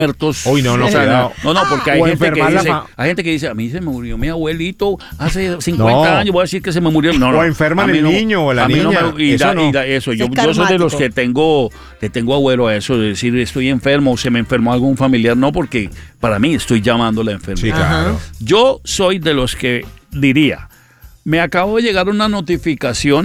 muertos. Uy, no, cuidado. No, porque O enfermar hay gente que dice, a mí se me murió mi abuelito hace 50 años, voy a decir que se me murió. No, o enferman el niño o la niña. Yo soy de los que tengo abuelo a eso, de decir estoy enfermo, o se me enfermó algún familiar, no, porque para mí estoy llamando la enfermedad. Sí, claro. Yo soy de los que diría, me acabo de llegar una notificación